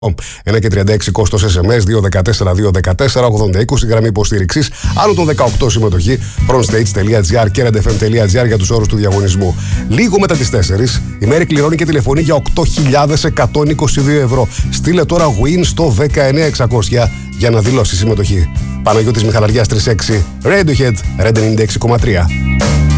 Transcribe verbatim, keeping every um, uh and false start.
ένα και τριάντα έξι κόστος ες εμ ες, δύο ένα τέσσερα δύο ένα τέσσερα ογδόντα είκοσι, γραμμή υποστήριξης. Άνω των δεκαοκτώ συμμετοχή, frontstage τελεία τζι άρ και ρεντ εφ εμ τελεία τζι άρ για τους όρους του διαγωνισμού. Λίγο μετά τις τέσσερις, η Μέρη κληρώνει και τηλεφωνεί για οκτώ χιλιάδες εκατόν είκοσι δύο ευρώ. Στείλε τώρα win στο δεκαεννιά εξακόσια για να δηλώσει συμμετοχή. Παναγιώτης Μιχαλαριάς τριάντα έξι, Radiohead, Red ενενήντα έξι κόμμα τρία.